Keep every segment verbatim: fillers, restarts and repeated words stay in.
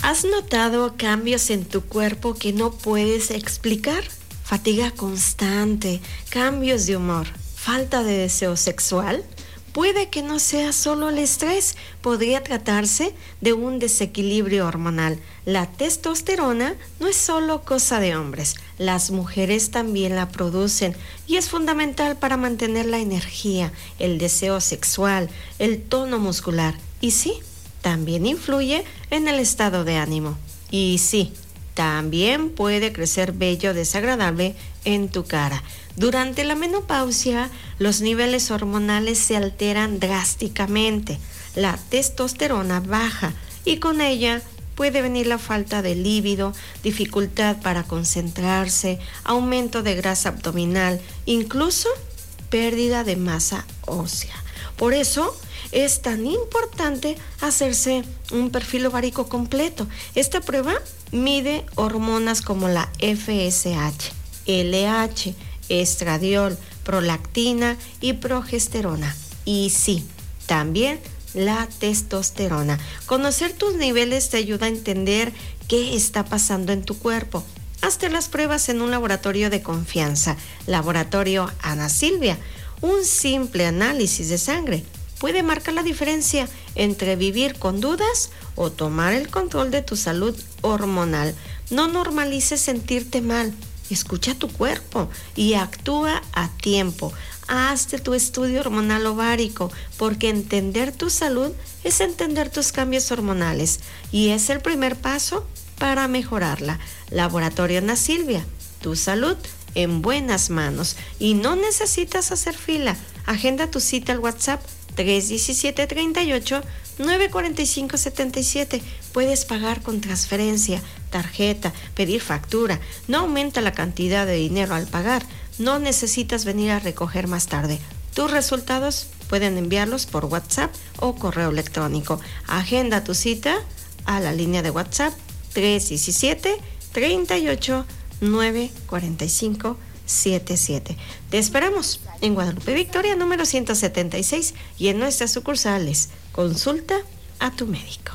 ¿Has notado cambios en tu cuerpo que no puedes explicar? Fatiga constante, cambios de humor, falta de deseo sexual. Puede que no sea solo el estrés, podría tratarse de un desequilibrio hormonal. La testosterona no es solo cosa de hombres, las mujeres también la producen y es fundamental para mantener la energía, el deseo sexual, el tono muscular y sí, también influye en el estado de ánimo. Y sí, también puede crecer vello desagradable en tu cara. Durante la menopausia, los niveles hormonales se alteran drásticamente. La testosterona baja y con ella puede venir la falta de líbido, dificultad para concentrarse, aumento de grasa abdominal, incluso pérdida de masa ósea. Por eso es tan importante hacerse un perfil ovárico completo. Esta prueba mide hormonas como la F S H, L H, estradiol, prolactina y progesterona. Y sí, también la testosterona. Conocer tus niveles te ayuda a entender qué está pasando en tu cuerpo. Hazte las pruebas en un laboratorio de confianza, Laboratorio Ana Silvia. Un simple análisis de sangre puede marcar la diferencia entre vivir con dudas o tomar el control de tu salud hormonal. No normalices sentirte mal. Escucha tu cuerpo y actúa a tiempo. Hazte tu estudio hormonal ovárico, porque entender tu salud es entender tus cambios hormonales y es el primer paso para mejorarla. Laboratorio Ana Silvia, tu salud en buenas manos y no necesitas hacer fila. Agenda tu cita al WhatsApp tres uno siete, tres ocho, nueve cuatro cinco, siete siete. Puedes pagar con transferencia, tarjeta, pedir factura. No aumenta la cantidad de dinero al pagar. No necesitas venir a recoger más tarde. Tus resultados pueden enviarlos por WhatsApp o correo electrónico. Agenda tu cita a la línea de WhatsApp tres uno siete, tres ocho, nueve cuatro cinco, siete siete. Te esperamos en Guadalupe Victoria número ciento setenta y seis y en nuestras sucursales. Consulta a tu médico.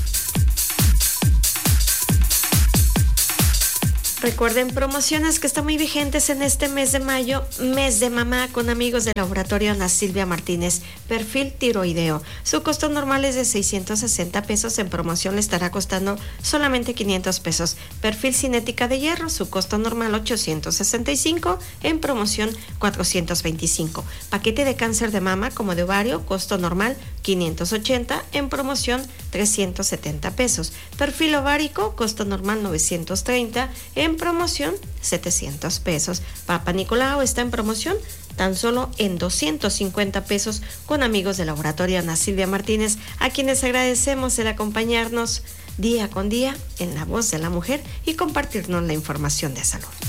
Recuerden promociones que están muy vigentes en este mes de mayo, mes de mamá con amigos del Laboratorio Ana Silvia Martínez, perfil tiroideo. Su costo normal es de seiscientos sesenta pesos, en promoción le estará costando solamente quinientos pesos. Perfil cinética de hierro, su costo normal ochocientos sesenta y cinco, en promoción cuatrocientos veinticinco. Paquete de cáncer de mama como de ovario, costo normal quinientos ochenta, en promoción trescientos setenta pesos. Perfil ovárico, costo normal novecientos treinta, en promoción setecientos pesos. Papa Nicolau está en promoción tan solo en doscientos cincuenta pesos con amigos del Laboratorio Ana Silvia Martínez, a quienes agradecemos el acompañarnos día con día en La Voz de la Mujer y compartirnos la información de salud.